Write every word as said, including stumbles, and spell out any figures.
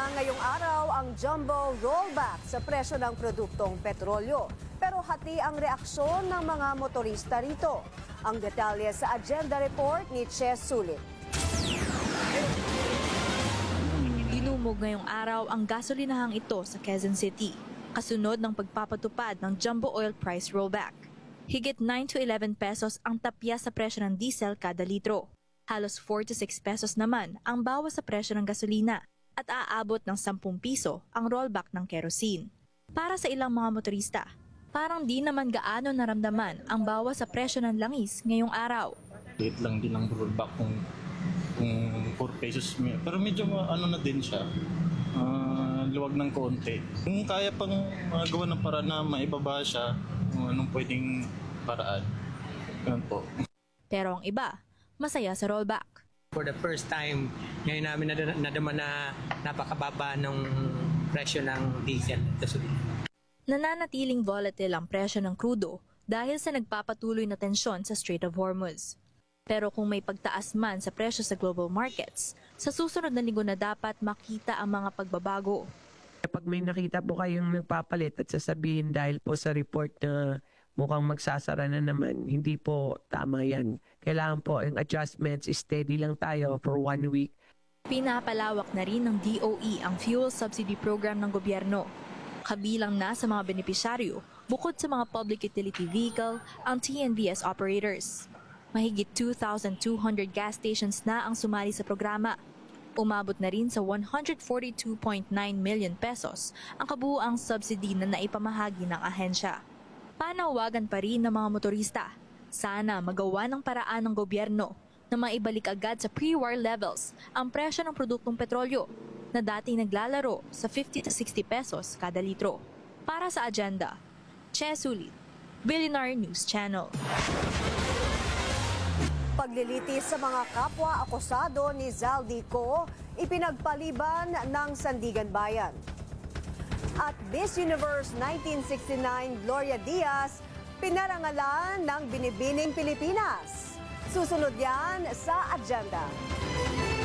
na ngayong araw ang jumbo rollback sa presyo ng produktong petrolyo. Pero hati ang reaksyon ng mga motorista rito. Ang detalye sa agenda report ni Che Sulit. Dinumog ngayong araw ang gasolinahang ito sa Quezon City, kasunod ng pagpapatupad ng jumbo oil price rollback. Higit nine to eleven pesos ang tapya sa presyo ng diesel kada litro. Halos four to six pesos naman ang bawas sa presyo ng gasolina at aabot ng ten piso ang rollback ng kerosene. Para sa ilang mga motorista, parang di naman gaano naramdaman ang bawas sa presyo ng langis ngayong araw. Liit lang din ang rollback kung, kung four pesos. Pero medyo ano na din siya, uh, luwag ng konti. Kung kaya pang magawa ng paraan na maibaba siya, kung anong pwedeng paraan. Ganun po. Pero ang iba, masaya sa rollback. For the first time, ngayon namin nad- nadama na napakababa ng presyo ng diesel at gasolina. Nananatiling volatile ang presyo ng krudo dahil sa nagpapatuloy na tensyon sa Strait of Hormuz. Pero kung may pagtaas man sa presyo sa global markets, sa susunod na linggo na dapat makita ang mga pagbabago. Pag may nakita po kayong nagpapalit at sasabihin dahil po sa report na mukhang magsasara na naman, hindi po tama yan. Kailangan po yung adjustments, steady lang tayo for one week. Pinapalawak na rin ng D O E ang fuel subsidy program ng gobyerno. Kabilang na sa mga benepisyaryo, bukod sa mga public utility vehicle, ang T N V S operators. Mahigit two thousand two hundred gas stations na ang sumali sa programa. Umabot na rin sa one hundred forty-two point nine million pesos ang kabuuang subsidy na naipamahagi ng ahensya. Panawagan pa rin ng mga motorista. Sana magawa ng paraan ng gobyerno na maibalik agad sa pre-war levels ang presyo ng produktong petrolyo na dating naglalaro sa fifty to sixty pesos kada litro. Para sa agenda, Che Sulit, Billionaire News Channel. Paglilitis sa mga kapwa akusado ni Zaldico, ipinagpaliban ng Sandigan Bayan. At Miss Universe nineteen sixty-nine Gloria Diaz, pinarangalan ng Binibining Pilipinas. Susunod yan sa agenda.